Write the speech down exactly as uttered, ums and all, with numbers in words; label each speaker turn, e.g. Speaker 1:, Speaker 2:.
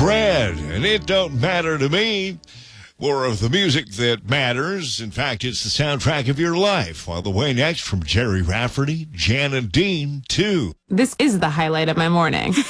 Speaker 1: bread, and it don't matter to me. More of the music that matters. In fact, it's the soundtrack of your life. On the way next from Jerry Rafferty, Jan and Dean, too.
Speaker 2: This is the highlight of my morning.